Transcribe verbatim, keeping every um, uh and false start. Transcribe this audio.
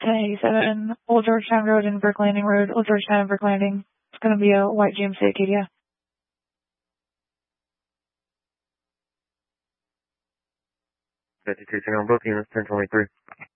ten eighty-seven, Old Georgetown Road and Brick Landing Road, Old Georgetown and Brick Landing. It's going to be a white G M C Acadia. fifty-two, single book, units ten twenty-three.